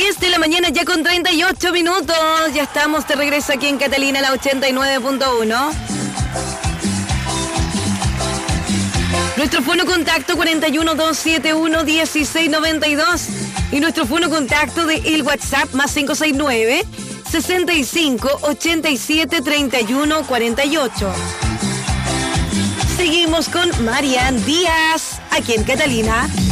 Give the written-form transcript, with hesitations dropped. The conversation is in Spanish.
10 de la mañana ya con 38 minutos. Ya estamos de regreso aquí en Catalina, la 89.1. Nuestro fono contacto 412711692 y nuestro fono contacto de el WhatsApp más 569 65 87 31 48. Seguimos con Marian Díaz aquí en Catalina.